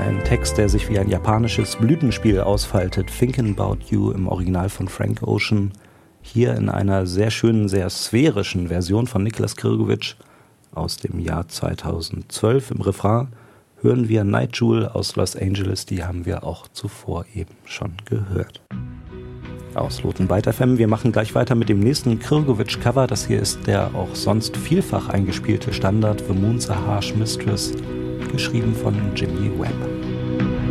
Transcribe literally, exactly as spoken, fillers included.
Ein Text, der sich wie ein japanisches Blütenspiel ausfaltet. Thinking About You im Original von Frank Ocean. Hier in einer sehr schönen, sehr sphärischen Version von Niklas Krgovic aus dem Jahr zweitausendzwölf. Im Refrain hören wir Night Jewel aus Los Angeles. Die haben wir auch zuvor eben schon gehört. Aus Lotenbyte F M. Wir machen gleich weiter mit dem nächsten Krgovic-Cover. Das hier ist der auch sonst vielfach eingespielte Standard The Moon's a Harsh Mistress, geschrieben von Jimmy Webb.